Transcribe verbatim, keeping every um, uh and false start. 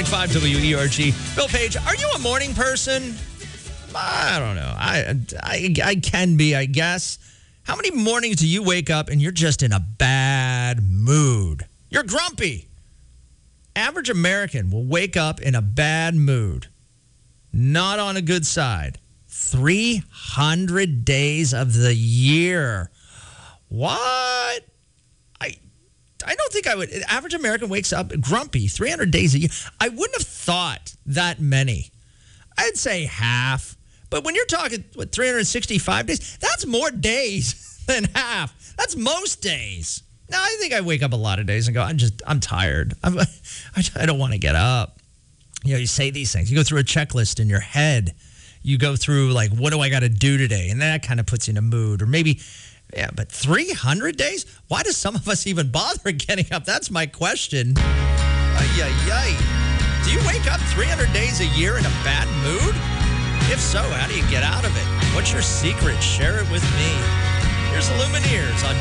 point five W E R G. Bill Page, are you a morning person? I don't know. I, I, I can be, I guess. How many mornings do you wake up and you're just in a bad mood? You're grumpy. Average American will wake up in a bad mood. Not on a good side. three hundred days of the year. What? I I don't think I would. Average American wakes up grumpy three hundred days a year. I wouldn't have thought that many. I'd say half. But when you're talking, what, three hundred sixty-five days, that's more days than half. That's most days. Now, I think I wake up a lot of days and go, I'm just, I'm tired. I'm, I, I don't want to get up. You know, you say these things. You go through a checklist in your head. You go through, like, what do I got to do today? And that kind of puts you in a mood. Or maybe, yeah, but three hundred days? Why does some of us even bother getting up? That's my question. Ay, ay, ay. Do you wake up three hundred days a year in a bad mood? If so, how do you get out of it? What's your secret? Share it with me. Here's the Lumineers on